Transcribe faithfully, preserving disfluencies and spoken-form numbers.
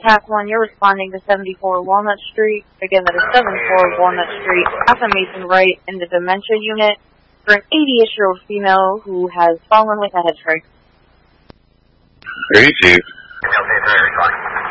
TAC one, you're responding to seventy-four Walnut Street. Again, that is seventy-four Walnut Street, Alpha Mason Right in the Dementia Unit for an eighty-ish-year-old female who has fallen with a head strike. Three, Chief. Okay, very fine.